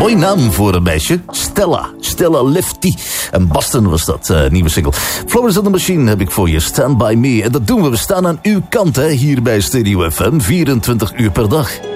Mooie naam voor een meisje. Stella Lefty. En Boston was dat nieuwe single. Florence and the Machine heb ik voor je. Stand By Me. En dat doen we. We staan aan uw kant, hè, hier bij Stereo FM. 24 uur per dag.